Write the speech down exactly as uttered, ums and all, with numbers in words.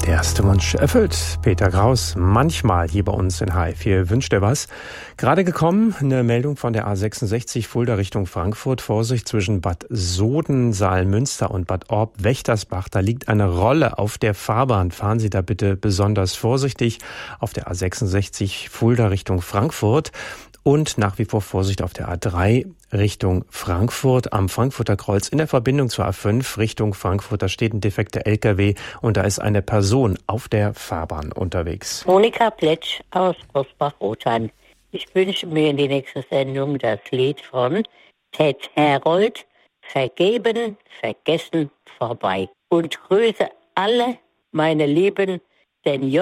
Der erste Wunsch erfüllt. Peter Kraus, manchmal hier bei uns in H F. Hier wünscht er was. Gerade gekommen, eine Meldung von der A sechsundsechzig Fulda Richtung Frankfurt. Vorsicht zwischen Bad Soden, Saalmünster und Bad Orb-Wächtersbach. Da liegt eine Rolle auf der Fahrbahn. Fahren Sie da bitte besonders vorsichtig auf der A sechsundsechzig Fulda Richtung Frankfurt. Und nach wie vor Vorsicht auf der A drei Richtung Frankfurt. Am Frankfurter Kreuz in der Verbindung zur A fünf Richtung Frankfurt. Da steht ein defekter L K W und da ist eine Person auf der Fahrbahn unterwegs. Monika Pletsch aus Rosbach-Rothheim. Ich wünsche mir in die nächste Sendung das Lied von Ted Herold, Vergeben, Vergessen, Vorbei. Und grüße alle meine lieben Senioren